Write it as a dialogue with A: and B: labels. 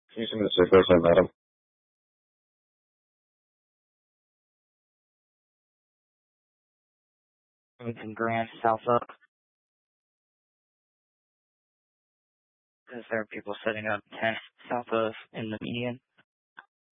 A: Can you send me the circle so bottom?
B: Remington Grand, south up. Because there are people setting up tents south of in the median.